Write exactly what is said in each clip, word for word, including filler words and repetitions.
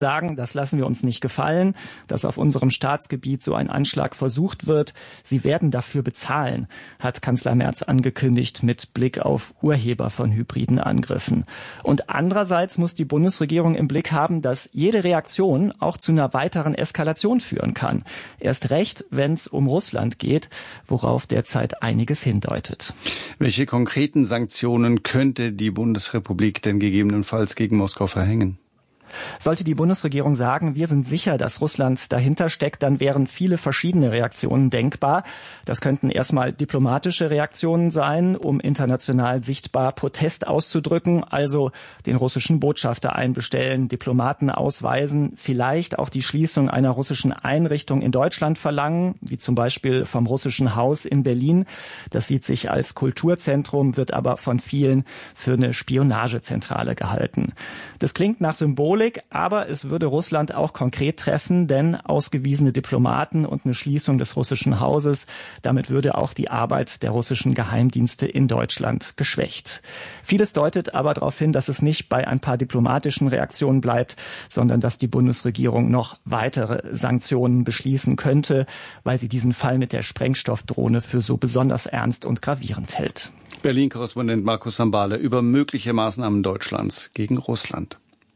sagen, das lassen wir uns nicht gefallen, dass auf unserem Staatsgebiet so ein Anschlag versucht wird. Sie werden dafür bezahlen, hat Kanzler Merz angekündigt mit Blick auf Urheber von hybriden Angriffen. Und andererseits muss die Bundesregierung im Blick haben, dass jede Reaktion auch zu einer weiteren Eskalation führen kann. Erst recht, wenn es um Russland geht, worauf derzeit einiges hindeutet. Welche konkreten Sanktionen könnte die Bundesrepublik denn gegebenenfalls gegen Moskau verhängen? Sollte die Bundesregierung sagen, wir sind sicher, dass Russland dahinter steckt, dann wären viele verschiedene Reaktionen denkbar. Das könnten erstmal diplomatische Reaktionen sein, um international sichtbar Protest auszudrücken, also den russischen Botschafter einbestellen, Diplomaten ausweisen, vielleicht auch die Schließung einer russischen Einrichtung in Deutschland verlangen, wie zum Beispiel vom Russischen Haus in Berlin. Das sieht sich als Kulturzentrum, wird aber von vielen für eine Spionagezentrale gehalten. Das klingt nach Symbolik, aber es würde Russland auch konkret treffen, denn ausgewiesene Diplomaten und eine Schließung des russischen Hauses, damit würde auch die Arbeit der russischen Geheimdienste in Deutschland geschwächt. Vieles deutet aber darauf hin, dass es nicht bei ein paar diplomatischen Reaktionen bleibt, sondern dass die Bundesregierung noch weitere Sanktionen beschließen könnte, weil sie diesen Fall mit der Sprengstoffdrohne für so besonders ernst und gravierend hält. Berlin-Korrespondent Markus Sambale über mögliche Maßnahmen Deutschlands gegen Russland.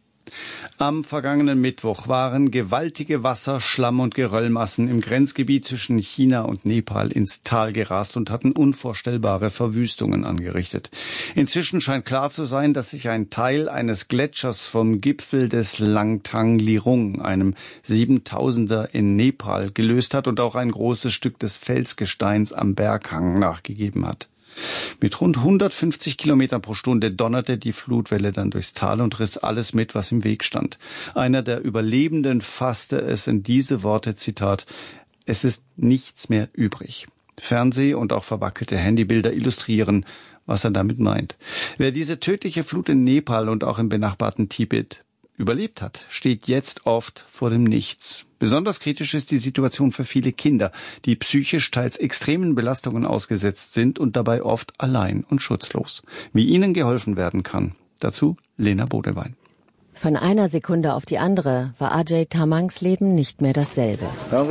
Am vergangenen Mittwoch waren gewaltige Wasser-, Schlamm- und Geröllmassen im Grenzgebiet zwischen China und Nepal ins Tal gerast und hatten unvorstellbare Verwüstungen angerichtet. Inzwischen scheint klar zu sein, dass sich ein Teil eines Gletschers vom Gipfel des Langtang Lirung, einem Siebentausender in Nepal, gelöst hat und auch ein großes Stück des Felsgesteins am Berghang nachgegeben hat. Mit rund hundertfünfzig Kilometern pro Stunde donnerte die Flutwelle dann durchs Tal und riss alles mit, was im Weg stand. Einer der Überlebenden fasste es in diese Worte, Zitat, es ist nichts mehr übrig. Fernseh- und auch verwackelte Handybilder illustrieren, was er damit meint. Wer diese tödliche Flut in Nepal und auch im benachbarten Tibet überlebt hat, steht jetzt oft vor dem Nichts. Besonders kritisch ist die Situation für viele Kinder, die psychisch teils extremen Belastungen ausgesetzt sind und dabei oft allein und schutzlos. Wie ihnen geholfen werden kann, dazu Lena Bodewein. Von einer Sekunde auf die andere war Ajay Tamangs Leben nicht mehr dasselbe.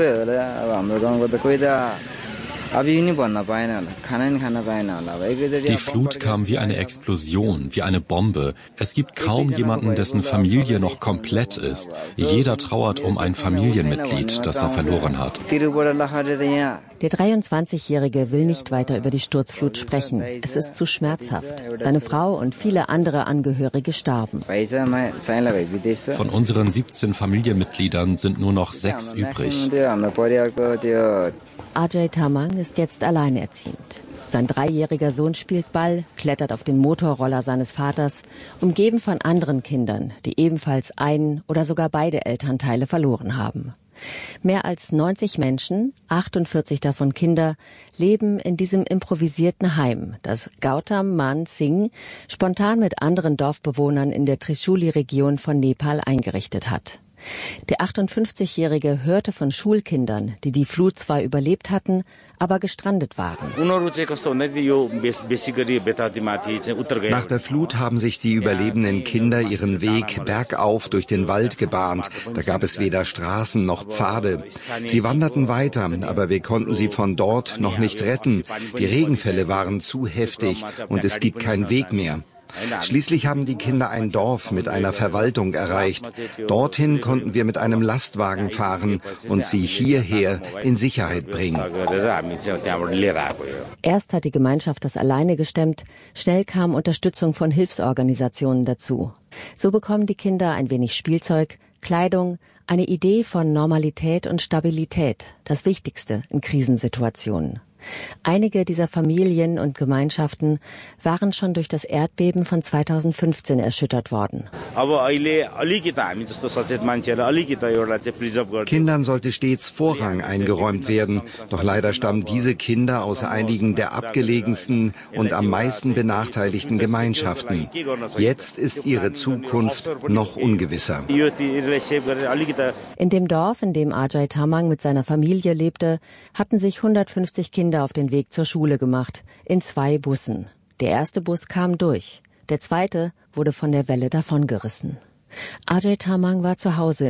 Die Flut kam wie eine Explosion, wie eine Bombe. Es gibt kaum jemanden, dessen Familie noch komplett ist. Jeder trauert um ein Familienmitglied, das er verloren hat. Der dreiundzwanzigjährige will nicht weiter über die Sturzflut sprechen. Es ist zu schmerzhaft. Seine Frau und viele andere Angehörige starben. Von unseren siebzehn Familienmitgliedern sind nur noch sechs übrig. Ajay Tamang ist jetzt alleinerziehend. Sein dreijähriger Sohn spielt Ball, klettert auf den Motorroller seines Vaters, umgeben von anderen Kindern, die ebenfalls einen oder sogar beide Elternteile verloren haben. Mehr als neunzig Menschen, achtundvierzig davon Kinder, leben in diesem improvisierten Heim, das Gautam Man Singh spontan mit anderen Dorfbewohnern in der Trishuli-Region von Nepal eingerichtet hat. Der achtundfünfzigjährige hörte von Schulkindern, die die Flut zwar überlebt hatten, aber gestrandet waren. Nach der Flut haben sich die überlebenden Kinder ihren Weg bergauf durch den Wald gebahnt. Da gab es weder Straßen noch Pfade. Sie wanderten weiter, aber wir konnten sie von dort noch nicht retten. Die Regenfälle waren zu heftig und es gibt keinen Weg mehr. Schließlich haben die Kinder ein Dorf mit einer Verwaltung erreicht. Dorthin konnten wir mit einem Lastwagen fahren und sie hierher in Sicherheit bringen. Erst hat die Gemeinschaft das alleine gestemmt, schnell kam Unterstützung von Hilfsorganisationen dazu. So bekommen die Kinder ein wenig Spielzeug, Kleidung, eine Idee von Normalität und Stabilität, das Wichtigste in Krisensituationen. Einige dieser Familien und Gemeinschaften waren schon durch das Erdbeben von zweitausendfünfzehn erschüttert worden. Kindern sollte stets Vorrang eingeräumt werden. Doch leider stammen diese Kinder aus einigen der abgelegensten und am meisten benachteiligten Gemeinschaften. Jetzt ist ihre Zukunft noch ungewisser. In dem Dorf, in dem Ajay Tamang mit seiner Familie lebte, hatten sich hundertfünfzig Kinder auf den Weg zur Schule gemacht, in zwei Bussen. Der erste Bus kam durch, der zweite wurde von der Welle davongerissen. Ajay Tamang war zu Hause